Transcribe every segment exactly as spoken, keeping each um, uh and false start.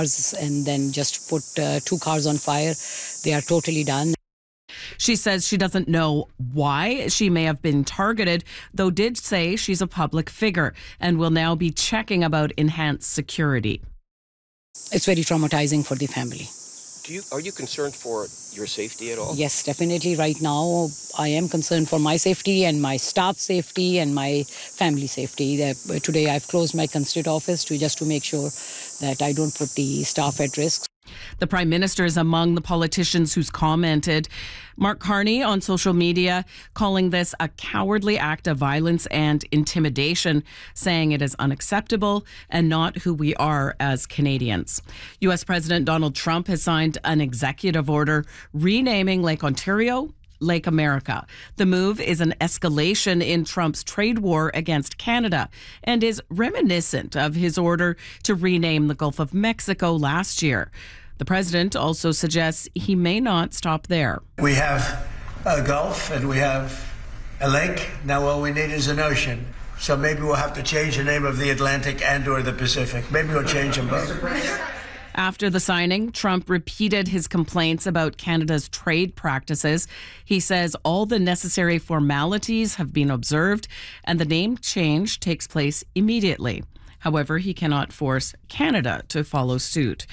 and then just put uh, two cars on fire. They are totally done. She says she doesn't know why she may have been targeted, though did say she's a public figure and will now be checking about enhanced security. It's very traumatizing for the family. Do you, are you concerned for your safety at all? Yes, definitely. Right now, I am concerned for my safety and my staff's safety and my family safety. Today, I've closed my constituent office to just to make sure that I don't put the staff at risk. The Prime Minister is among the politicians who's commented. Mark Carney on social media calling this a cowardly act of violence and intimidation, saying it is unacceptable and not who we are as Canadians. U S President Donald Trump has signed an executive order renaming Lake Ontario Lake America. The move is an escalation in Trump's trade war against Canada and is reminiscent of his order to rename the Gulf of Mexico last year. The president also suggests he may not stop there. We have a Gulf and we have a lake. Now all we need is an ocean. So maybe we'll have to change the name of the Atlantic and or the Pacific. Maybe we'll change them both. After the signing, Trump repeated his complaints about Canada's trade practices. He says all the necessary formalities have been observed and the name change takes place immediately. However, he cannot force Canada to follow suit.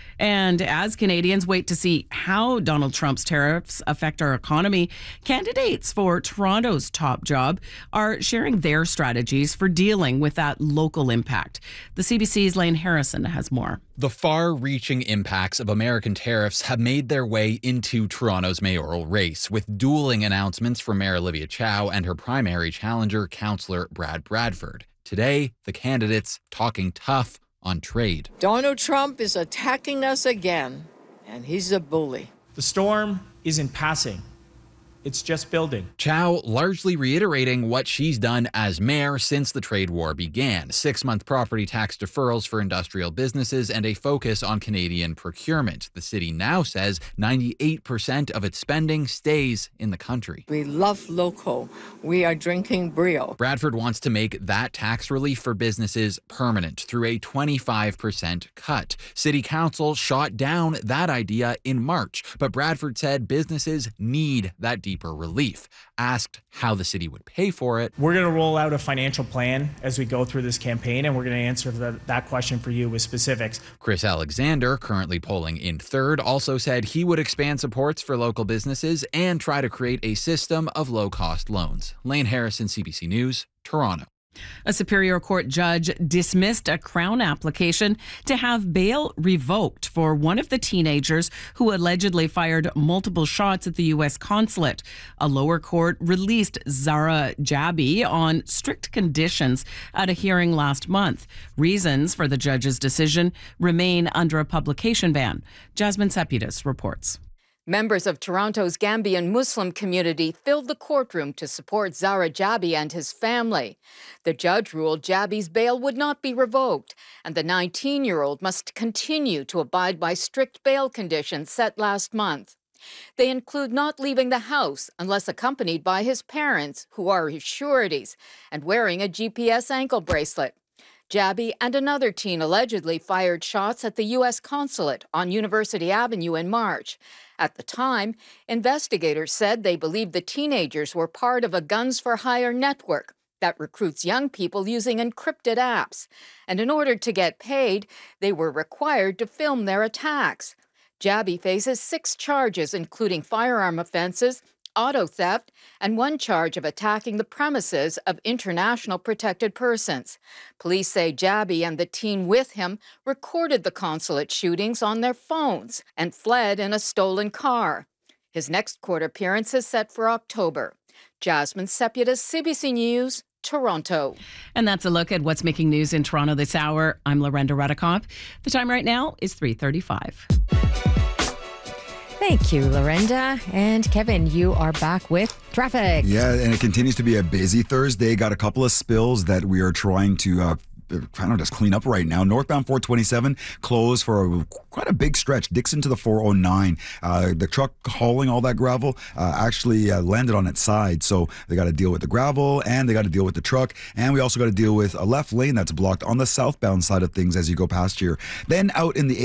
And as Canadians wait to see how Donald Trump's tariffs affect our economy, candidates for Toronto's top job are sharing their strategies for dealing with that local impact. The C B C's Lane Harrison has more. The far-reaching impacts of American tariffs have made their way into Toronto's mayoral race, with dueling announcements from Mayor Olivia Chow and her primary challenger, Councillor Brad Bradford. Today, the candidates talking tough on trade. Donald Trump is attacking us again, and he's a bully. The storm isn't passing. It's just building. Chow largely reiterating what she's done as mayor since the trade war began. Six-month property tax deferrals for industrial businesses and a focus on Canadian procurement. The city now says ninety-eight percent of its spending stays in the country. We love local. We are drinking Brio. Bradford wants to make that tax relief for businesses permanent through a twenty-five percent cut. City Council shot down that idea in March, but Bradford said businesses need that deeper relief. Asked how the city would pay for it. We're going to roll out a financial plan as we go through this campaign, and we're going to answer the, that question for you with specifics. Chris Alexander, currently polling in third, also said he would expand supports for local businesses and try to create a system of low-cost loans. Lane Harrison, C B C News, Toronto. A Superior Court judge dismissed a Crown application to have bail revoked for one of the teenagers who allegedly fired multiple shots at the U S consulate. A lower court released Zara Jabi on strict conditions at a hearing last month. Reasons for the judge's decision remain under a publication ban. Jasmine Sepidus reports. Members of Toronto's Gambian Muslim community filled the courtroom to support Zara Jabi and his family. The judge ruled Jabi's bail would not be revoked, and the nineteen-year-old must continue to abide by strict bail conditions set last month. They include not leaving the house unless accompanied by his parents, who are his sureties, and wearing a G P S ankle bracelet. Jabi and another teen allegedly fired shots at the U S consulate on University Avenue in March. At the time, investigators said they believed the teenagers were part of a Guns for Hire network that recruits young people using encrypted apps. And in order to get paid, they were required to film their attacks. Jabi faces six charges, including firearm offenses, auto theft, and one charge of attacking the premises of international protected persons. Police say Jabi and the teen with him recorded the consulate shootings on their phones and fled in a stolen car. His next court appearance is set for October. Jasmine Sepidus, C B C News, Toronto. And that's a look at what's making news in Toronto this hour. I'm Lorenda Redekop. The time right now is three thirty-five. Thank you, Lorenda. And Kevin, you are back with traffic. Yeah, and it continues to be a busy Thursday. Got a couple of spills that we are trying to uh, I don't know, just clean up right now. Northbound four twenty-seven closed for a, quite a big stretch. Dixon to the four oh nine. Uh, the truck hauling all that gravel uh, actually uh, landed on its side. So they got to deal with the gravel and they got to deal with the truck. And we also got to deal with a left lane that's blocked on the southbound side of things as you go past here. Then out in the